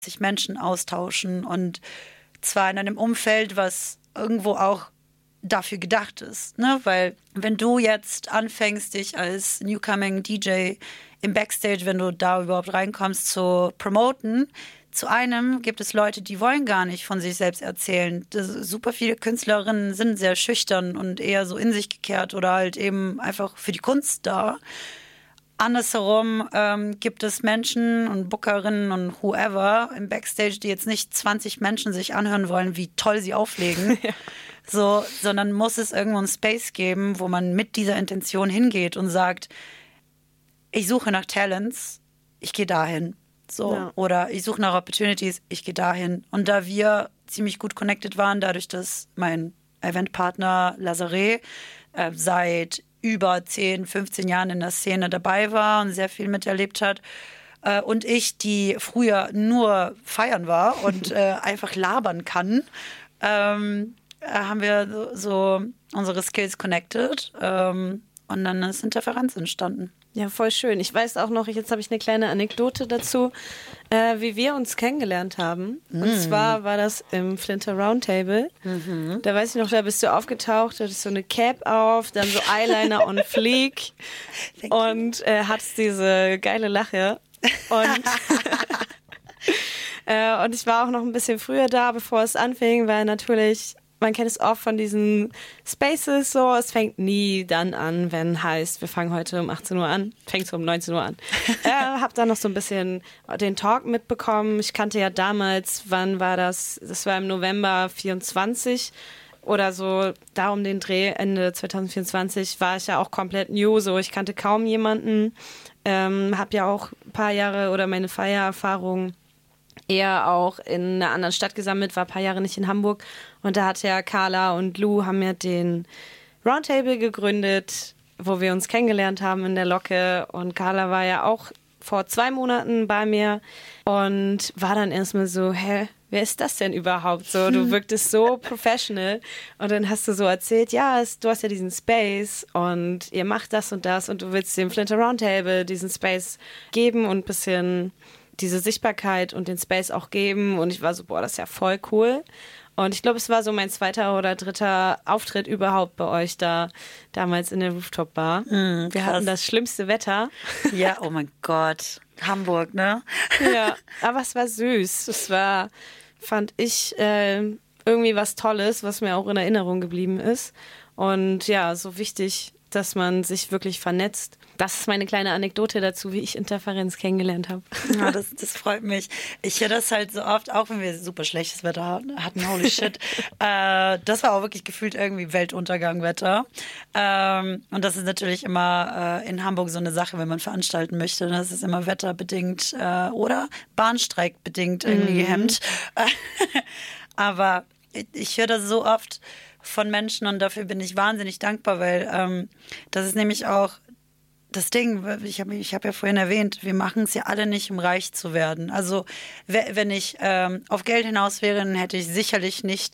sich Menschen austauschen und zwar in einem Umfeld, was irgendwo auch dafür gedacht ist, ne? Weil wenn du jetzt anfängst, dich als Newcoming DJ im Backstage, wenn du da überhaupt reinkommst, zu promoten, zu einem gibt es Leute, die wollen gar nicht von sich selbst erzählen. Super viele Künstlerinnen sind sehr schüchtern und eher so in sich gekehrt oder halt eben einfach für die Kunst da. Andersherum gibt es Menschen und Bookerinnen und whoever im Backstage, die jetzt nicht 20 Menschen sich anhören wollen, wie toll sie auflegen, ja. So, sondern muss es irgendwo einen Space geben, wo man mit dieser Intention hingeht und sagt, ich suche nach Talents, ich gehe dahin. So. Ja. Oder ich suche nach Opportunities, ich gehe dahin. Und da wir ziemlich gut connected waren, dadurch, dass mein Eventpartner Lazare seit über 10, 15 Jahren in der Szene dabei war und sehr viel miterlebt hat. Und ich, die früher nur feiern war und einfach labern kann, haben wir so unsere Skills connected und dann ist Interferenz entstanden. Ja, voll schön. Ich weiß auch noch, jetzt habe ich eine kleine Anekdote dazu, wie wir uns kennengelernt haben. Und zwar war das im Flinter Roundtable. Da weiß ich noch, da bist du aufgetaucht, hattest so eine Cap auf, dann so Eyeliner on fleek und hattest diese geile Lache. Und, und ich war auch noch ein bisschen früher da, bevor es anfing, weil natürlich... Man kennt es oft von diesen Spaces so, es fängt nie dann an, wenn heißt, wir fangen heute um 18 Uhr an, fängt so um 19 Uhr an. Hab dann noch so ein bisschen den Talk mitbekommen. Ich kannte ja damals, wann war das? Das war im November 24 oder so, da um den Dreh, Ende 2024, war ich ja auch komplett new, so ich kannte kaum jemanden. Hab ja auch ein paar Jahre oder meine Feiererfahrung eher auch in einer anderen Stadt gesammelt, war ein paar Jahre nicht in Hamburg. Und da hat ja Carla und Lou haben ja den Roundtable gegründet, wo wir uns kennengelernt haben in der Locke. Und Carla war ja auch vor 2 Monaten bei mir und war dann erstmal so, hä, wer ist das denn überhaupt so? Du wirktest so professional. Und dann hast du so erzählt, ja, du hast ja diesen Space und ihr macht das und du willst dem Flinter Roundtable diesen Space geben und ein bisschen diese Sichtbarkeit und den Space auch geben. Und ich war so, boah, das ist ja voll cool. Und ich glaube, es war so mein 2. oder 3. Auftritt überhaupt bei euch da, damals in der Rooftop-Bar. Wir hatten das schlimmste Wetter. Ja, oh mein Gott. Hamburg, ne? Ja, aber es war süß. Es war, fand ich, irgendwie was Tolles, was mir auch in Erinnerung geblieben ist. Und ja, so wichtig, dass man sich wirklich vernetzt. Das ist meine kleine Anekdote dazu, wie ich Interferenz kennengelernt habe. Ja, das freut mich. Ich höre das halt so oft, auch wenn wir super schlechtes Wetter hatten, holy shit. Das war auch wirklich gefühlt irgendwie Weltuntergangwetter. Und das ist natürlich immer in Hamburg so eine Sache, wenn man veranstalten möchte. Das ist immer wetterbedingt oder bahnstreikbedingt irgendwie gehemmt. Aber ich höre das so oft von Menschen und dafür bin ich wahnsinnig dankbar, weil das ist nämlich auch das Ding, ich hab ja vorhin erwähnt, wir machen es ja alle nicht, um reich zu werden. Also wenn ich auf Geld hinaus wäre, dann hätte ich sicherlich nicht